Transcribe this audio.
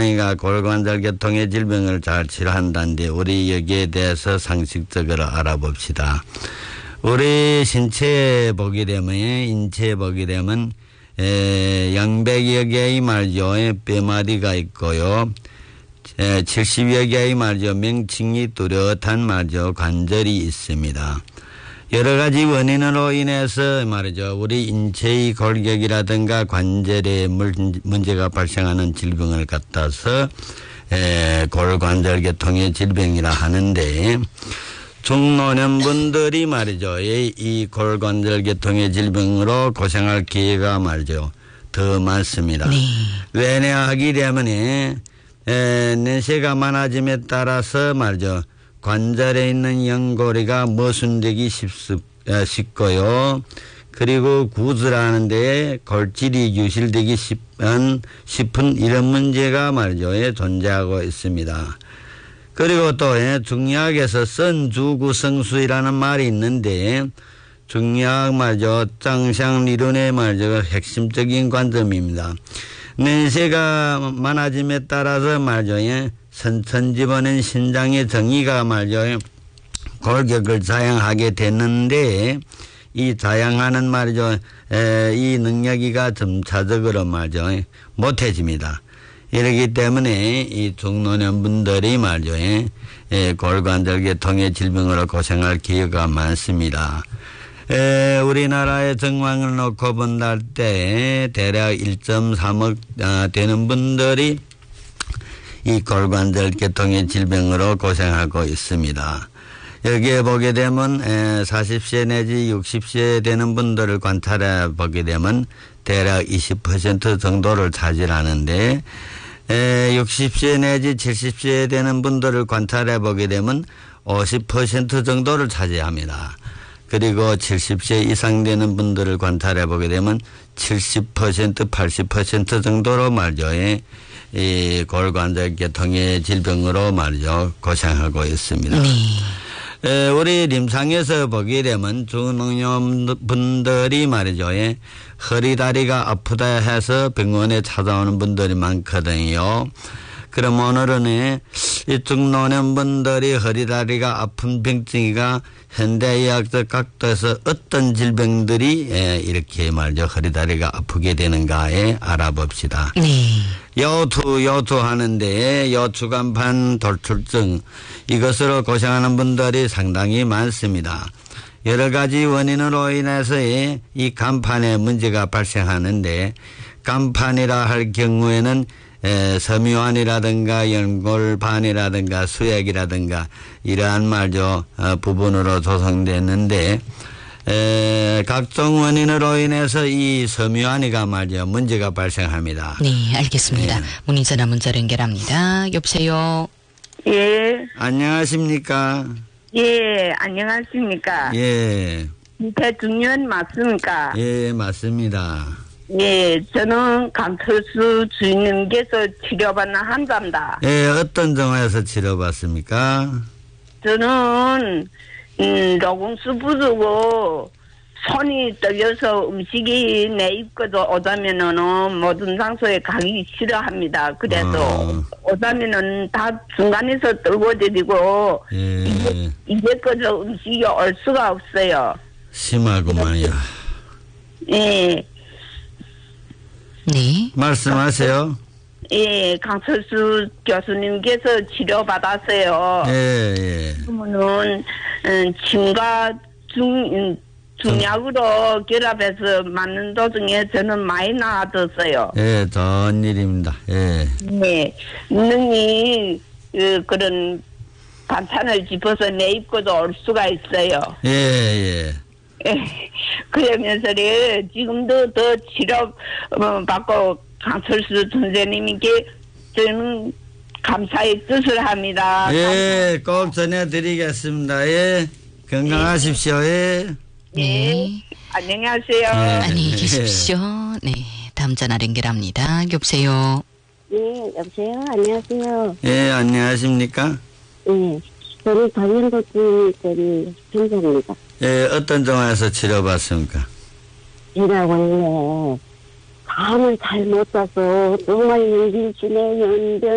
고양이가 골관절계통의 질병을 잘 치료한다는데 우리 여기에 대해서 상식적으로 알아봅시다. 우리 신체에 보게 되면 인체에 보게 되면 000여 개의 말죠. 뼈마디가 있고요. 70여 개의 말죠. 명칭이 뚜렷한 말죠. 관절이 있습니다. 여러 가지 원인으로 인해서 말이죠. 우리 인체의 골격이라든가 관절에 문제가 발생하는 질병을 갖다서 골관절계통의 질병이라 하는데 중노년분들이 말이죠. 이 골관절계통의 질병으로 고생할 기회가 말이죠. 더 많습니다. 네. 왜냐하게 되면 내세가 많아짐에 따라서 말이죠. 관절에 있는 연골이가 모순되기 쉽고요. 그리고 구슬하는데 골질이 유실되기 싶은 이런 문제가 말이죠. 존재하고 있습니다. 그리고 또 중의학에서 선주구성수이라는 말이 있는데 중의학 말이죠. 장상리론의 말이죠. 핵심적인 관점입니다. 내세가 많아짐에 따라서 말이죠. 선천집어낸 신장의 정의가 말이죠. 골격을 자양하게 됐는데 이 자양하는 말이죠. 이 능력이가 점차적으로 말이죠. 못해집니다. 이러기 때문에 이 중노년분들이 말이죠. 골관절계통의 질병으로 고생할 기회가 많습니다. 우리나라의 정황을 놓고 본다 때 대략 1.3억 되는 분들이 이 골관절계통의 질병으로 고생하고 있습니다. 여기에 보게 되면 40세 내지 60세 되는 분들을 관찰해 보게 되면 대략 20% 정도를 차지하는데 60세 내지 70세 되는 분들을 관찰해 보게 되면 50% 정도를 차지합니다. 그리고 70세 이상 되는 분들을 관찰해 보게 되면 70%, 80% 정도로 말이죠. 이 골관절계통의 질병으로 말이죠. 고생하고 있습니다. 네. 우리臨床에서 보게 되면 중노년분들이 말이죠. 허리 다리가 아프다 해서 병원에 찾아오는 분들이 많거든요. 그럼 오늘은 이 중노년분들이 허리 다리가 아픈 병증이가 현대의학적 각도에서 어떤 질병들이 이렇게 말이죠. 허리 다리가 아프게 되는가에 알아봅시다. 네. 요투 하는데 요추간판 돌출증 이것으로 고생하는 분들이 상당히 많습니다. 여러 가지 원인으로 인해서 이 간판에 문제가 발생하는데 간판이라 할 경우에는 섬유환이라든가 연골반이라든가 수액이라든가 이러한 말죠 부분으로 조성됐는데 각종 원인으로 인해서 이 섬유환이가 말이죠 문제가 발생합니다. 네, 알겠습니다. 문의 전화 문자로 연결합니다. 여보세요. 예. 안녕하십니까? 예, 안녕하십니까? 예. 배중년 맞습니까? 예, 맞습니다. 예, 저는 강철수 주인님께서 치료받는 환자입니다. 예, 어떤 정화에서 치료받습니까? 저는 로공수 부르고 손이 떨려서 음식이 내 입까지 오자면은 모든 장소에 가기 싫어합니다. 그래서 오자면은 다 중간에서 떨궈드리고 예. 이제까지 음식이 올 수가 없어요. 심하구만요. 예. 네. 말씀하세요. 예, 강철수 교수님께서 치료받았어요. 예. 그러면은 침과 중약으로 결합해서 맞는 도중에 저는 많이 나아졌어요. 예, 좋은 일입니다. 예. 네, 능히 그런 반찬을 집어서 내 입고도 올 수가 있어요. 예. 그러면서 지금도 더 치료 받고 강철수 선생님께 저는 감사의 뜻을 합니다. 예, 꼭 전해드리겠습니다. 예, 건강하십시오. 예. 네. 안녕하세요. 네. 안녕히 계십시오. 네. 다음 전화 연결합니다. 여보세요. 네, 여보세요. 안녕하세요. 예, 안녕하십니까? 네, 저는 방역도증 환자입니다. 예, 어떤 정화에서 치료받습니까? 제가 원래 잠을 잘 못 자서 정말 연기 중에 연변